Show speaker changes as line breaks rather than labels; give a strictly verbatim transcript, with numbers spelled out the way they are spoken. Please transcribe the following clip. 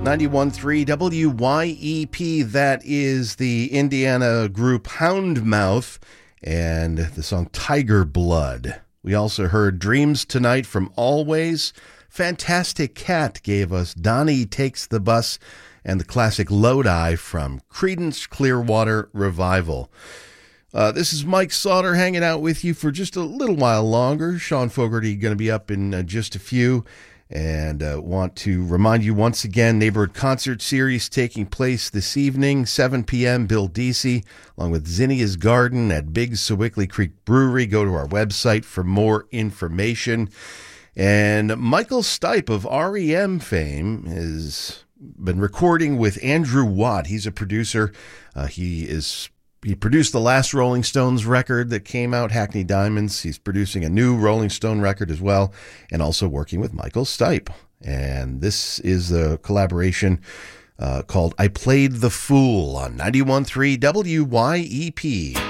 ninety-one point three W Y E P. That is the Indiana group Houndmouth and the song Tiger Blood. We also heard Dreams Tonight from Always. Fantastic Cat gave us Donnie Takes the Bus, and the classic Lodi from Creedence Clearwater Revival. Uh, this is Mike Sauter hanging out with you for just a little while longer. Sean Fogarty going to be up in uh, just a few. And uh, want to remind you once again, Neighborhood Concert Series taking place this evening, seven p.m. Bill Deasy, along with Zinnia's Garden at Big Sewickley Creek Brewery. Go to our website for more information. And Michael Stipe of R E M fame has been recording with Andrew Watt. He's a producer. Uh, he is He produced the last Rolling Stones record that came out, Hackney Diamonds. He's producing a new Rolling Stone record as well, and also working with Michael Stipe. And this is a collaboration uh, called I Played the Fool on ninety-one point three W Y E P.